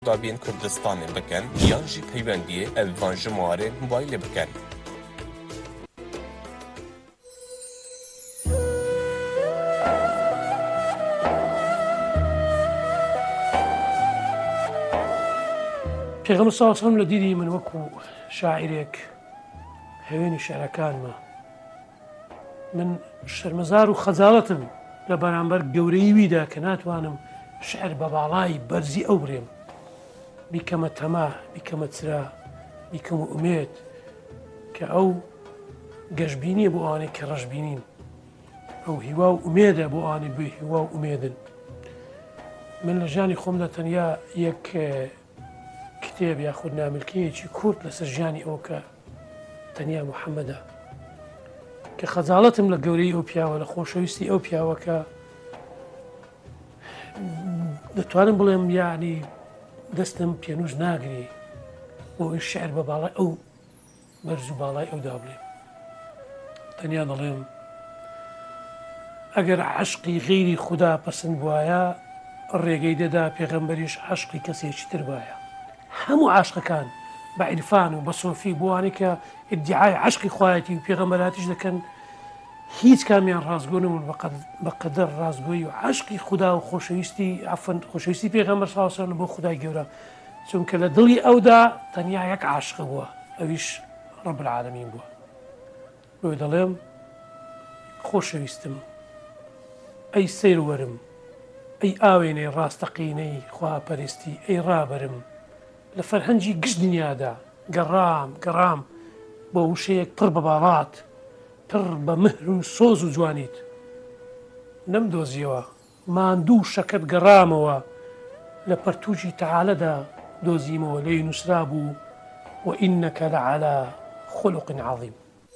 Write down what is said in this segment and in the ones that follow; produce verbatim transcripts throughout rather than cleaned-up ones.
Dabiyên Kurdistanê bikin yan jî peywendiyê ev van ji malê mobaylê bikin. پێغەمبەر سەڵڵەڵاهو عەلەیهی وسەلەم لە دیدی من وەکو شاعیرێک هەوێنی شێعرەکانمە من شەرمەزار و خەجاڵەتم لە بەرامبەر گەورەی ویدا کە ناتوانم شعر بە باڵای بەرزی ئەو بڕێم بیکەمە تەما بیکەمە چرا بیکەمە ئومێد کە ئەو گەشببینیە بۆ ئەوانەی کە ڕەشببینین ئەو هیوا و ئومێدە بۆ ئەوانەی بێ هیوا و ئومێدن من لە ژیانی خۆمدا تەنیا یەک کتێب یاخود ناملکەیەکی کورت لەسەر ژیانی ئەو کە تەنیا موحەممەدە کە خەجاڵەتم لە گەورەی ئەو پیاوە لە خۆشەویستی ئەو پیاوەکە دەتوانم بڵێم یعنی دەستم پێنووش ناگری بۆ ئەوی شعر بە باڵای ئەو بەرز و باڵای ئەودا بڵێم تەنیا دەڵێم ئەگەر عەشقی غەیری خودا پەسەند بوایە ڕێگەی دەدا پێغەمبەریش عەشقی کەسێکی تر وایە هەموو عاشقەکان بە عیرفان و بە سۆفی بۆوانەی کە ئیدعای عەشقی خوایەتی و پێغەمبەراتیش دەکەن هیچ کامیان ڕاستگۆ نەبوون بەقەدەر ڕاستگۆیی و عەشقی خودا و خۆشەویستی عەفەن خۆشەویستی پێغەمبەر صلی الله علیه و سلم بۆ خودای گەورە چونکە لە دڵی ئەودا تەنیا یەک عاشق بووە ئەویش ڕەب العالەمین بووە بۆیە دەڵێم خۆشەویستم ئەی سەیروەرم ئەی ئاوێنەی ڕاستەقینەی خواپەرستی ئەی ڕابەرم لە فەرهەنگی گشت دنیادا گەڕام گەڕام بۆ وشەیەک پڕ بە باڵات پڕ بە مهر و سۆز و جوانیت نەمدۆزیەوە ماندوو شەکەت گەڕامەوە لە پەرتووجی تەعالەدا دۆزیمەوە لێی نووسرا بوو وئینەکە لەعەلا خولق عەظیم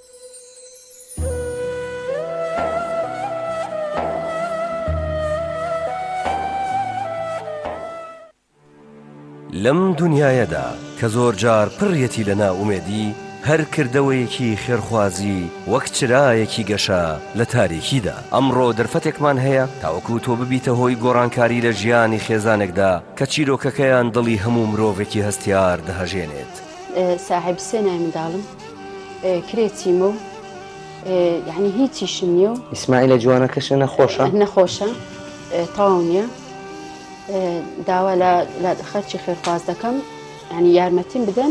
لەم دنیایەدا کە زۆر جار پڕیەتی لە ناومێدی هەر کردەوەیەکی خێرخوازی وەک چرایەکی گەشە لە تاریکیدا ئەمڕۆ دەرفەتێکمان هەیە تاوەکو تۆ ببیتە هۆی گۆڕانکاری لە ژیانی خێزانێکدا کە چیرۆکەکەیان دڵی هەموو مرۆڤێکی هەستیار دەهەژێنێت ساحب سێ نای منداڵم کرێچیمە و یعنی هیچیشم نییە و ئیسماعیلە جوانەکەشە نەخۆشە نەخۆشە تاو نییە داوا لە خەرچی خێرخواز دەکەم ینی یارمەتیم بدەن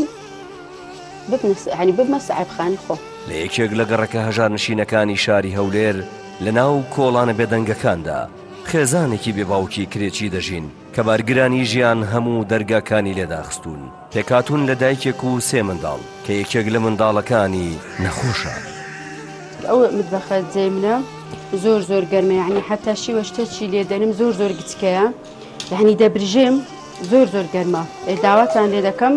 ینی ببمە ساحیبخانی خۆ لە یەکێک لە گەڕەکە هەژار نشینەکانی شاری هەولێر لە ناو کۆڵانە بێدەنگەکاندا خێزانێکی بێباوکی کرێکی دەژین کە بارگرانی ژیان هەموو دەرگاکانی لێداخستون پێکاتون لە دایکێک و سێ منداڵ کە یەکێک لە منداڵەکانی نەخۆشە ئەو متبەخە جێی منە زۆر زۆر گەرمە ینی حتا شیوە شتێکی لێدەنم زۆر زۆر گچکەیە یعنی دەبرژێم زۆر زۆر گەرمە داواتان لێ دەکەم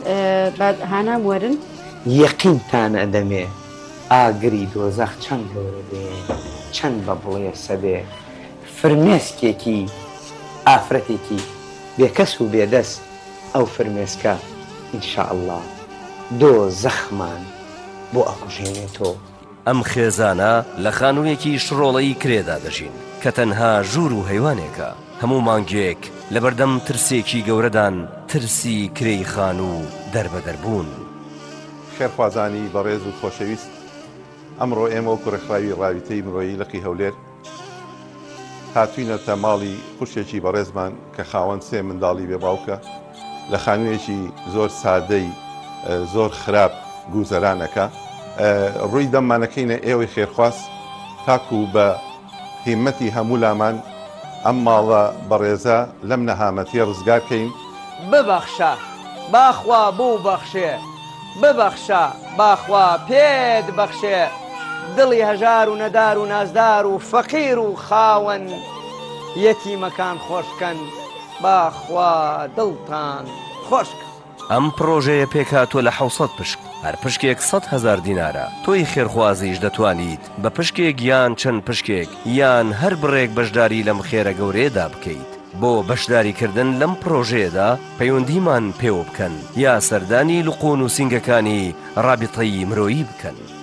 هانام وەرن یەقینتان ئەدەمێ ئاگری دۆزەخ چەند گەورە بێ چەند بە بڵێ سەبێ فرمێسکێکی ئافرەتێکی بێکەس و بێدەست ئەو فرمێسکە ئینشاءالله دۆزەخمان بۆ ئەکوژێنێتەوە ئەم خێزانە لە خانوویەکی شڕۆڵەی کرێدا دەژین کە تەنها ژوور و هەیوانێکە هەموو مانگێک لە بەردەم ترسێکی گەورەدان ترسی کرێی خان و دەربەدەربوون خێرخوازانی بەڕێز و خۆشەویست ئەمڕۆ ئێمە و کوڕەخراوی ڕاویتەی مرۆیی لەقی هەولێر هاتوینەتە ماڵی خوشێکی بەڕێزمان کە خاوەن سێ منداڵی بێباوکە لە خانوویەکی زۆر سادەی زۆر خراپ گوزەرانەکە ڕووی دەممانەکەینە ئێوەی خێرخواست تاکو بە هیمەتی هەموو لامان ئەم ماڵە بەڕێزە لەم نەهامەتیە ڕزگارکەین ببەخشە باخوا بوو بەخشێ ببەخشە باخوا پێت بەخشێ دڵی هەژار و نەدار و نازدار و فەقیر و خاوەن یەتیمەکان خۆشکەن باخوا دڵتان خۆشکە ئەم پرۆژەیە پێکاتوە لە حەوسەد پشک هەر پشکێک سەد هەزار دینارە تۆی خێرخوازیش دەتوانیت بە پشکێک یان چەند پشکێک یان هەر بڕێک بەشداری لەم خێرە گەورەیەدا بکەیت بۆ بەشداریکردن لەم پرۆژەیەدا پەیوەندیمان پێوە بکەن یا سەردانی لقون و سینگەکانی ڕابطەی مرۆیی بکەن.